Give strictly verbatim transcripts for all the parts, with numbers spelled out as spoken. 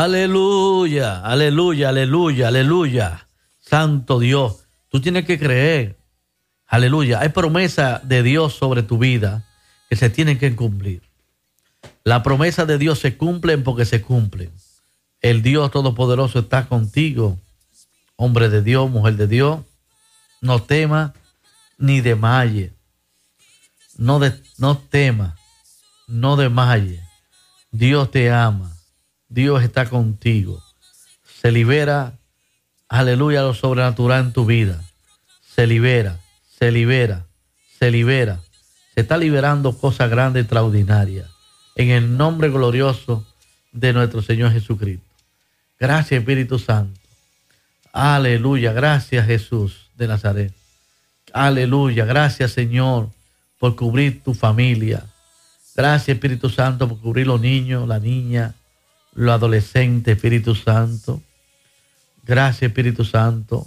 Aleluya, aleluya, aleluya, aleluya. Santo Dios, tú tienes que creer. Aleluya, hay promesa de Dios sobre tu vida que se tienen que cumplir. La promesa de Dios se cumplen porque se cumplen. El Dios Todopoderoso está contigo. Hombre de Dios, mujer de Dios, no temas ni desmayes. No, de, no temas, no desmayes. Dios te ama. Dios está contigo. Se libera, aleluya, lo sobrenatural en tu vida. Se libera, se libera, se libera. Se está liberando cosas grandes y extraordinarias. En el nombre glorioso de nuestro Señor Jesucristo. Gracias, Espíritu Santo. Aleluya. Gracias, Jesús de Nazaret. Aleluya. Gracias, Señor, por cubrir tu familia. Gracias, Espíritu Santo, por cubrir los niños, la niña, los adolescentes, Espíritu Santo. Gracias, Espíritu Santo.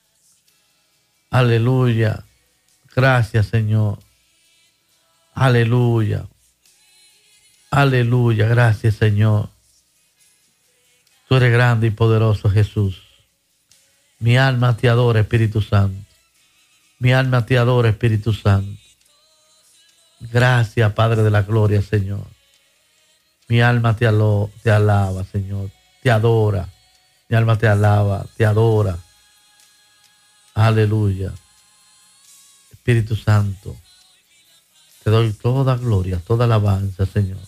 Aleluya. Gracias, Señor. Aleluya. Aleluya. Gracias, Señor. Tú eres grande y poderoso, Jesús. Mi alma te adora, Espíritu Santo. Mi alma te adora, Espíritu Santo. Gracias, Padre de la gloria, Señor. Mi alma te, alo, te alaba, Señor. Te adora. Mi alma te alaba, te adora. Aleluya. Espíritu Santo, te doy toda gloria, toda alabanza, Señor.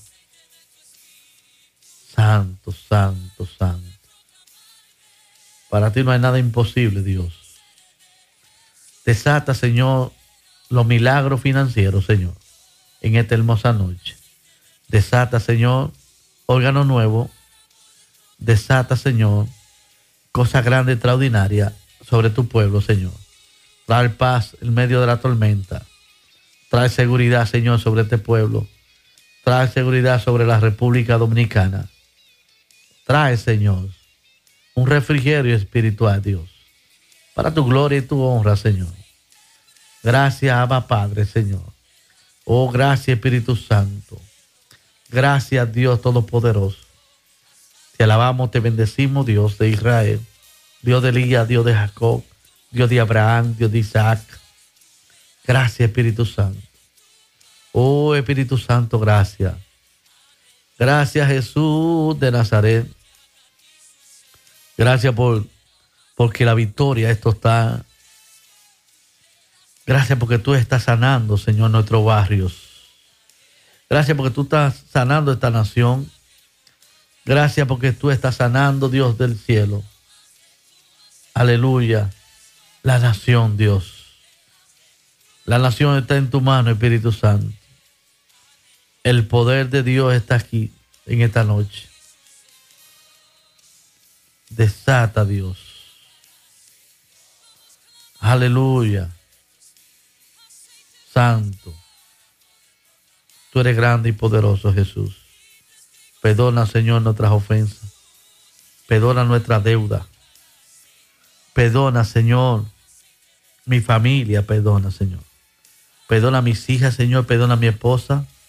Santo, santo, santo. Para ti no hay nada imposible, Dios. Desata, Señor, los milagros financieros, Señor, en esta hermosa noche. Desata, Señor, órgano nuevo. Desata, Señor, cosas grandes y extraordinarias sobre tu pueblo, Señor. Trae paz en medio de la tormenta. Trae seguridad, Señor, sobre este pueblo. Trae seguridad sobre la República Dominicana. Trae, Señor, un refrigerio espiritual, Dios, para tu gloria y tu honra, Señor. Gracias, Abba Padre, Señor. Oh, gracias, Espíritu Santo. Gracias, Dios Todopoderoso. Te alabamos, te bendecimos, Dios de Israel, Dios de Elías, Dios de Jacob, Dios de Abraham, Dios de Isaac. Gracias, Espíritu Santo. Oh, Espíritu Santo, gracias. Gracias, Jesús de Nazaret. Gracias por porque la victoria, esto está. Gracias porque tú estás sanando, Señor, nuestros barrios. Gracias porque tú estás sanando esta nación. Gracias porque tú estás sanando, Dios del cielo. Aleluya. La nación, Dios. La nación está en tu mano, Espíritu Santo. El poder de Dios está aquí en esta noche. Desata, Dios. Aleluya. Santo. Tú eres grande y poderoso, Jesús. Perdona, Señor, nuestras ofensas. Perdona nuestra deuda. Perdona, Señor, mi familia. Perdona, Señor. Perdona a mis hijas, Señor. Perdona a mi esposa.